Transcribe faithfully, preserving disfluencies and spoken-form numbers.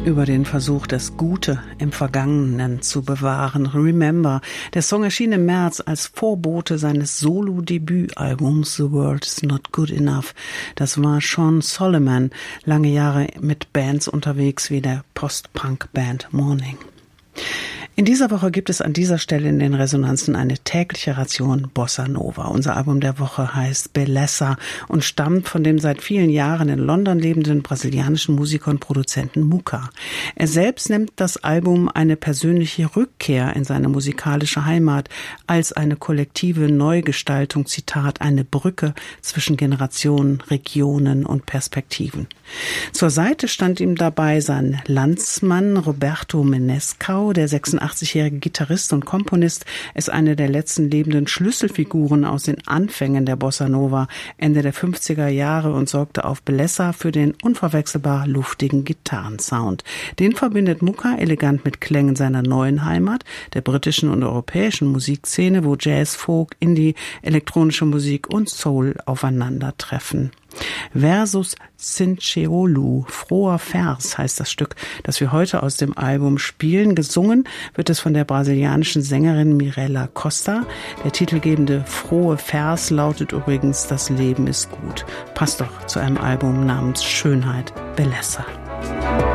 über den Versuch, das Gute im Vergangenen zu bewahren. Remember. Der Song erschien im März als Vorbote seines Solo-Debütalbums The World is Not Good Enough. Das war Sean Solomon, lange Jahre mit Bands unterwegs wie der Post-Punk-Band Morning. In dieser Woche gibt es an dieser Stelle in den Resonanzen eine tägliche Ration Bossa Nova. Unser Album der Woche heißt Beleza und stammt von dem seit vielen Jahren in London lebenden brasilianischen Musiker und Produzenten Muka. Er selbst nennt das Album eine persönliche Rückkehr in seine musikalische Heimat als eine kollektive Neugestaltung, Zitat, eine Brücke zwischen Generationen, Regionen und Perspektiven. Zur Seite stand ihm dabei sein Landsmann Roberto Menescal, der sechsundachtzigjährige Gitarrist und Komponist, ist eine der letzten lebenden Schlüsselfiguren aus den Anfängen der Bossa Nova Ende der fünfziger Jahre und sorgte auf Beleza für den unverwechselbar luftigen Gitarrensound. Den verbindet Muka elegant mit Klängen seiner neuen Heimat, der britischen und europäischen Musikszene, wo Jazz, Folk, Indie, elektronische Musik und Soul aufeinandertreffen. Versus Sinceolu, froher Vers heißt das Stück, das wir heute aus dem Album spielen. Gesungen wird es von der brasilianischen Sängerin Mirella Costa. Der titelgebende frohe Vers lautet übrigens: Das Leben ist gut. Passt doch zu einem Album namens Schönheit, Beleza.